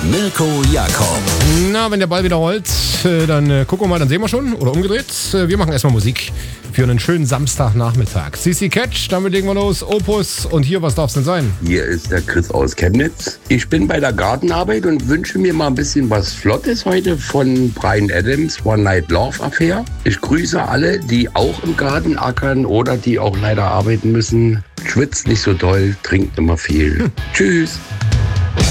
Mirko Jakob. Na, wenn der Ball wieder rollt, dann gucken wir mal, dann sehen wir schon. Oder umgedreht. Wir machen erstmal Musik für einen schönen Samstagnachmittag. CC Catch, damit legen wir los. Opus. Und hier, was darf es denn sein? Hier ist der Chris aus Chemnitz. Ich bin bei der Gartenarbeit und wünsche mir mal ein bisschen was Flottes heute von Bryan Adams, One Night Love Affair. Ich grüße alle, die auch im Garten ackern oder die auch leider arbeiten müssen. Schwitzt nicht so doll, trinkt immer viel. Tschüss.